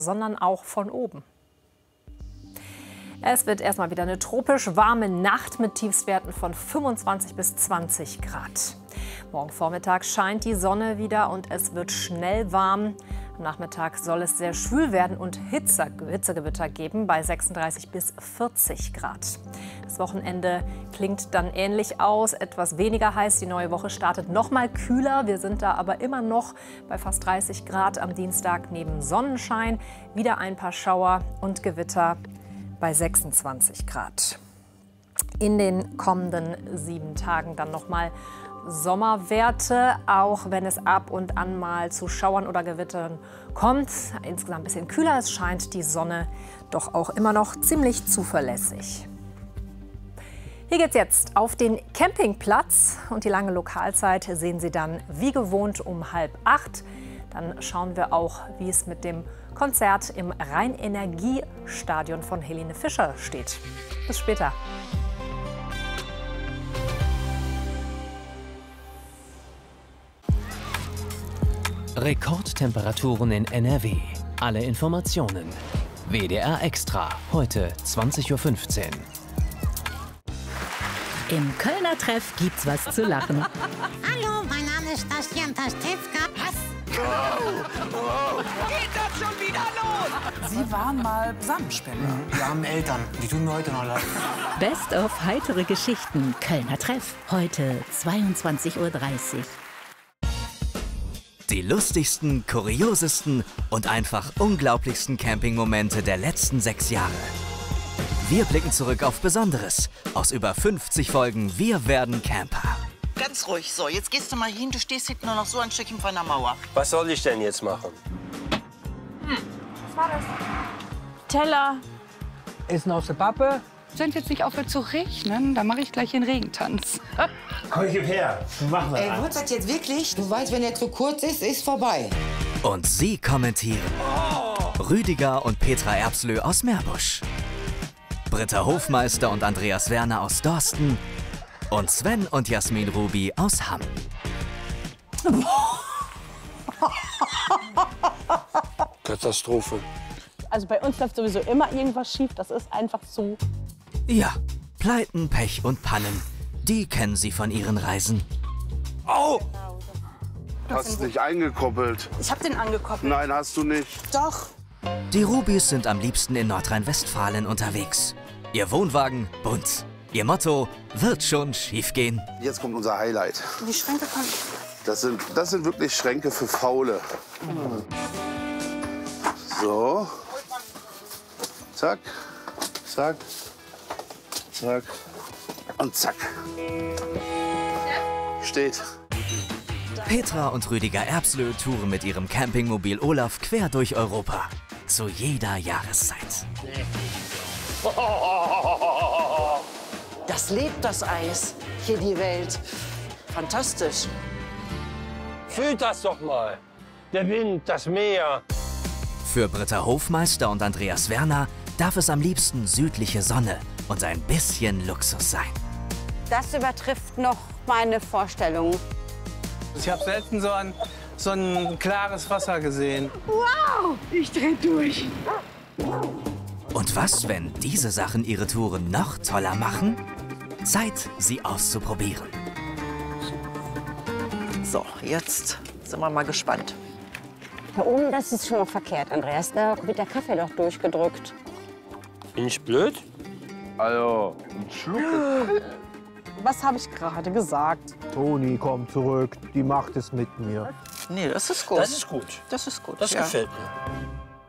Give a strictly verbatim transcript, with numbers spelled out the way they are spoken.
sondern auch von oben. Es wird erstmal wieder eine tropisch warme Nacht mit Tiefstwerten von fünfundzwanzig bis zwanzig Grad. Morgen Vormittag scheint die Sonne wieder und es wird schnell warm. Am Nachmittag soll es sehr schwül werden und Hitze, Hitzegewitter geben bei sechsunddreißig bis vierzig Grad. Das Wochenende klingt dann ähnlich aus, etwas weniger heiß. Die neue Woche startet noch mal kühler. Wir sind da aber immer noch bei fast dreißig Grad. Am Dienstag neben Sonnenschein wieder ein paar Schauer und Gewitter bei sechsundzwanzig Grad. In den kommenden sieben Tagen dann noch mal Sommerwerte, auch wenn es ab und an mal zu Schauern oder Gewittern kommt. Insgesamt ein bisschen kühler, es scheint die Sonne doch auch immer noch ziemlich zuverlässig. Hier geht's jetzt auf den Campingplatz und die lange Lokalzeit sehen Sie dann wie gewohnt um halb acht. Dann schauen wir auch, wie es mit dem Konzert im Rhein-Energie-Stadion von Helene Fischer steht. Bis später. Rekordtemperaturen in N R W. Alle Informationen. W D R Extra. Heute zwanzig Uhr fünfzehn. Im Kölner Treff gibt's was zu lachen. Hallo, mein Name ist Bastian Pastewka. Was? Wow, wow. Geht das schon wieder los? Sie waren mal Samenspender. Wir haben Eltern, die tun mir heute noch leid. Best of heitere Geschichten. Kölner Treff. Heute zweiundzwanzig Uhr dreißig. Die lustigsten, kuriosesten und einfach unglaublichsten Campingmomente der letzten sechs Jahre. Wir blicken zurück auf Besonderes aus über fünfzig Folgen Wir werden Camper. Ganz ruhig. So, jetzt gehst du mal hin. Du stehst hinten nur noch so ein Stückchen von der Mauer. Was soll ich denn jetzt machen? Hm, was war das? Teller. Essen aus der Pappe. Wenn jetzt nicht aufhört zu regnen, dann mache ich gleich den Regentanz. Komm, gib her. Wir machen das. Ey, wird das jetzt wirklich? Du weißt, wenn er zu kurz ist, ist vorbei. Und sie kommentieren. Oh. Rüdiger und Petra Erbslö aus Meerbusch. Britta Hofmeister und Andreas Werner aus Dorsten. Und Sven und Jasmin Ruby aus Hamm. Katastrophe. Also bei uns läuft sowieso immer irgendwas schief. Das ist einfach so. Ja, Pleiten, Pech und Pannen. Die kennen sie von ihren Reisen. Au! Hast nicht eingekoppelt. Ich hab den angekoppelt. Nein, hast du nicht. Doch. Die Rubis sind am liebsten in Nordrhein-Westfalen unterwegs. Ihr Wohnwagen bunt. Ihr Motto, wird schon schiefgehen. Jetzt kommt unser Highlight. Die Schränke kann ich. Das sind, das sind wirklich Schränke für Faule. So. Zack, zack, zack und zack. Steht. Petra und Rüdiger Erbslö touren mit ihrem Campingmobil Olaf quer durch Europa. Zu jeder Jahreszeit. Das lebt, das Eis. Hier die Welt. Fantastisch. Fühlt das doch mal. Der Wind, das Meer. Für Britta Hofmeister und Andreas Werner darf es am liebsten südliche Sonne und ein bisschen Luxus sein. Das übertrifft noch meine Vorstellungen. Ich habe selten so ein, so ein klares Wasser gesehen. Wow, ich dreh durch. Und was, wenn diese Sachen ihre Touren noch toller machen? Zeit, sie auszuprobieren. So, jetzt sind wir mal gespannt. Da oben, das ist schon mal verkehrt, Andreas. Da wird der Kaffee doch durchgedrückt. Bin ich blöd? Also, ein Schluck. Was habe ich gerade gesagt? Toni, komm zurück. Die macht es mit mir. Nee, das ist gut. Das ist gut. Das ist gut. Das ja. gefällt mir.